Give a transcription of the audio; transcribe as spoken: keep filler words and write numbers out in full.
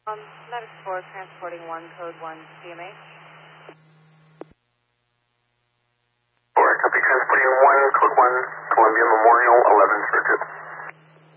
Um, Med Explorer transporting one, code one, C M H. Or copy transporting one, code one, Columbia Memorial, eleven Circuit.